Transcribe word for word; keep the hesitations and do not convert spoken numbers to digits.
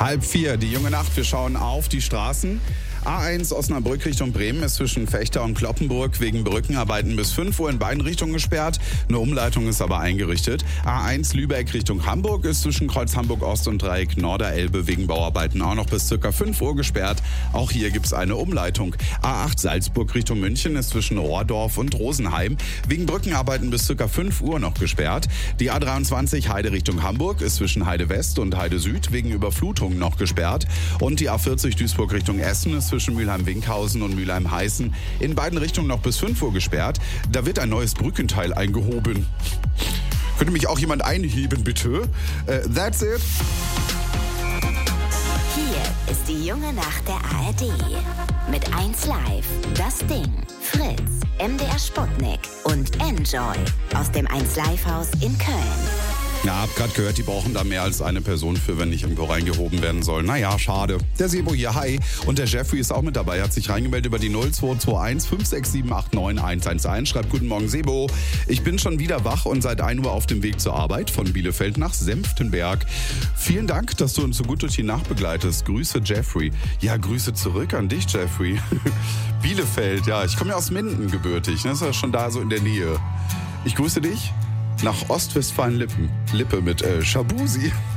Halb vier, die junge Nacht. Wir schauen auf die Straßen. A eins Osnabrück Richtung Bremen ist zwischen Fechter und Cloppenburg wegen Brückenarbeiten bis fünf Uhr in beiden Richtungen gesperrt. Eine Umleitung ist aber eingerichtet. A eins Lübeck Richtung Hamburg ist zwischen Kreuz Hamburg Ost und Dreieck Norderelbe wegen Bauarbeiten auch noch bis ca. fünf Uhr gesperrt. Auch hier gibt es eine Umleitung. A acht Salzburg Richtung München ist zwischen Rohrdorf und Rosenheim wegen Brückenarbeiten bis ca. fünf Uhr noch gesperrt. Die A dreiundzwanzig Heide Richtung Hamburg ist zwischen Heide West und Heide Süd wegen Überflutungen noch gesperrt. Und die A vierzig Duisburg Richtung Essen ist zwischen Mülheim-Winkhausen und Mülheim-Heißen in beiden Richtungen noch bis fünf Uhr gesperrt. Da wird ein neues Brückenteil eingehoben. Könnte mich auch jemand einheben, bitte? Uh, that's it. Hier ist die junge Nacht der A R D. Mit eins Live, das Ding, Fritz, M D R Sputnik und Enjoy aus dem eins Live Haus in Köln. Ja, hab grad gehört, die brauchen da mehr als eine Person für, wenn nicht irgendwo reingehoben werden soll. Naja, schade. Der Sebo hier, hi. Und der Jeffrey ist auch mit dabei. Er hat sich reingemeldet über die null zwei zwei eins fünf sechs sieben acht neun eins eins eins. Schreibt guten Morgen, Sebo. Ich bin schon wieder wach und seit ein Uhr auf dem Weg zur Arbeit von Bielefeld nach Senftenberg. Vielen Dank, dass du uns so gut durch die Nacht begleitest. Grüße, Jeffrey. Ja, Grüße zurück an dich, Jeffrey. Bielefeld, ja. Ich komme ja aus Minden gebürtig. Das ist ja schon da so in der Nähe. Ich grüße dich nach Ostwestfalen-Lippe mit äh, Shabusi.